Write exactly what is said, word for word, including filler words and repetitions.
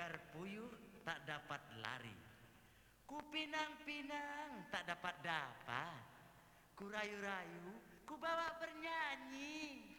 kejar puyuh tak dapat lari, ku pinang-pinang tak dapat dapat, ku rayu-rayu ku bawa bernyanyi.